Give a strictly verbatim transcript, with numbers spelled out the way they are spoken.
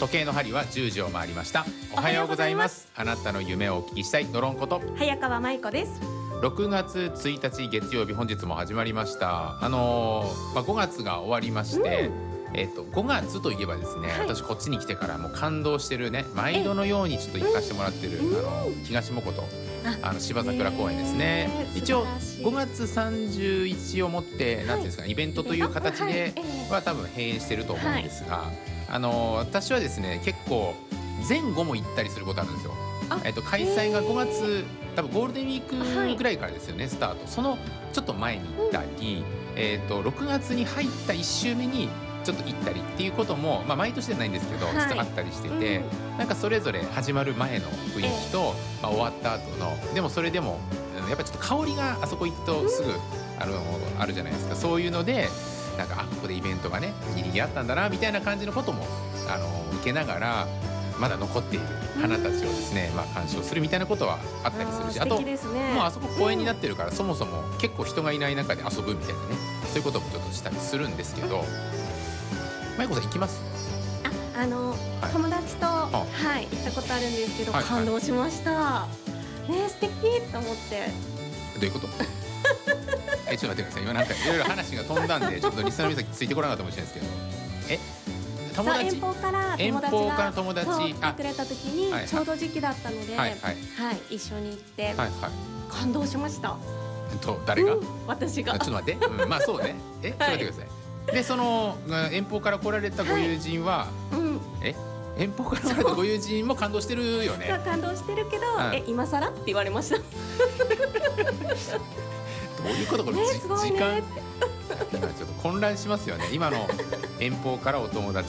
時計の針はじゅうじを回りました。おはようございます。あなたの夢をお聞きしたいドロンこと早川舞子です。 ろくがつついたち月曜日、本日も始まりました。あのーまあ、ごがつが終わりまして、うんえー、とごがつといえばですね、はい、私こっちに来てからもう感動してるね、毎度のようにちょっと行かせてもらってる、うん、あの東もことあの芝桜公園ですね。一応ごがつさんじゅういちをもって、はい、なんていうんですか、イベントという形では多分閉園してると思うんですが、はい、あの私はですね結構前後も行ったりすることあるんですよ。えっと、開催がごがつ多分ゴールデンウィークぐらいからですよね、はい、スタート。そのちょっと前に行ったり、うんえっと、ろくがつに入ったいっ週目にちょっと行ったりっていうことも、まあ、毎年じゃないんですけど、はい、実はあったりしてて、うん、なんかそれぞれ始まる前の雰囲気と、えーまあ、終わった後のでもそれでもやっぱりちょっと香りがあそこ行くとすぐ、うん、あのあるじゃないですか。そういうのでなんかあここでイベントがねギリギリあったんだなみたいな感じのこともあの受けながらまだ残っている花たちをですね、まあ、鑑賞するみたいなことはあったりするし、 あ, あと、ね、もうあそこ公園になってるから、うん、そもそも結構人がいない中で遊ぶみたいなね、そういうこともちょっとしたりするんですけど、舞子さん行きます？ あ、あの、はい、友達と、はい、行ったことあるんですけど、はい、感動しました、はい、ね素敵と思って。 どういうことえちょっと待ってください。今なんかいろいろ話が飛んだんでちょっとリスナーの皆さんついてこなかったかもしれないですけど、え友達遠方から友達が来てくれた時にちょうど時期だったので、はいはいはい、一緒に行って、はいはい、感動しました。 と誰が？ うん、私が。 ちょっと待って、うん、まあそうね。え、ちょっと待ってください。はい、でその遠方から来られたご友人は、はいうん、え遠方から来られたご友人も感動してるよね。 そう感動してるけど、うん、え今更って言われました。どういうことこれ、ね、時間今ちょっと混乱しますよね。今の遠方からお友達